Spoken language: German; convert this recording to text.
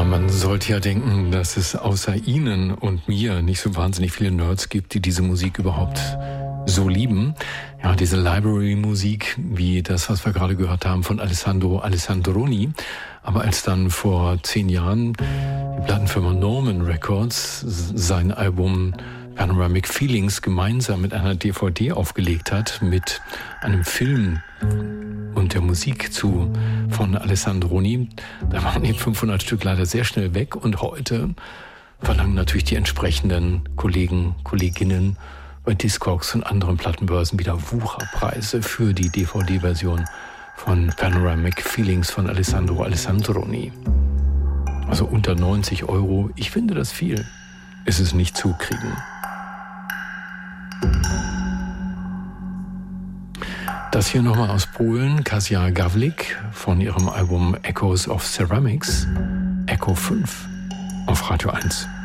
Man sollte ja denken, dass es außer Ihnen und mir nicht so wahnsinnig viele Nerds gibt, die diese Musik überhaupt so lieben. Ja, diese Library-Musik, wie das, was wir gerade gehört haben von Alessandro Alessandroni. Aber als dann vor 10 Jahren die Plattenfirma Norman Records sein Album Panoramic Feelings gemeinsam mit einer DVD aufgelegt hat, mit einem Film und der Musik von Alessandroni, da waren die 500 Stück leider sehr schnell weg und heute verlangen natürlich die entsprechenden Kolleginnen bei Discogs und anderen Plattenbörsen wieder Wucherpreise für die DVD-Version von Panoramic Feelings von Alessandro Alessandroni. Also unter 90 €. Ich finde das viel. Ist es nicht zu kriegen. Das hier nochmal aus Polen, Kasia Gawlik von ihrem Album Echoes of Ceramics, Echo 5 auf Radio 1.